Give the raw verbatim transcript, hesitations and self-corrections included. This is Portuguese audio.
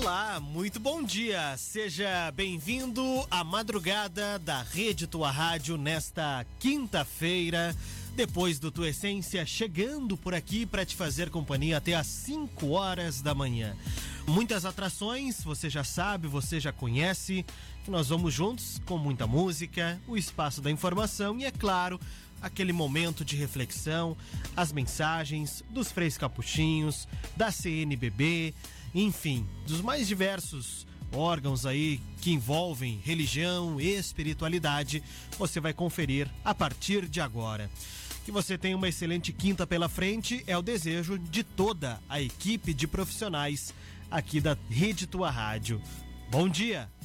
Olá, muito bom dia. Seja bem-vindo à madrugada da Rede Tua Rádio nesta quinta-feira. Depois do Tua Essência, chegando por aqui para te fazer companhia até às cinco horas da manhã. Muitas atrações, você já sabe, você já conhece, que nós vamos juntos com muita música, o espaço da informação e, é claro, aquele momento de reflexão, as mensagens dos Freis Capuchinhos, da C N B B, enfim, dos mais diversos órgãos aí que envolvem religião e espiritualidade, você vai conferir a partir de agora. Que você tenha uma excelente quinta pela frente é o desejo de toda a equipe de profissionais aqui da Rede Tua Rádio. Bom dia!